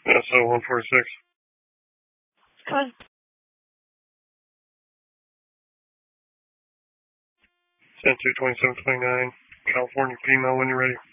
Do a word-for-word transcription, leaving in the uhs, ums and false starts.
S O one forty-six. Come on. ten two twenty-seven twenty-nine. California female when you're ready.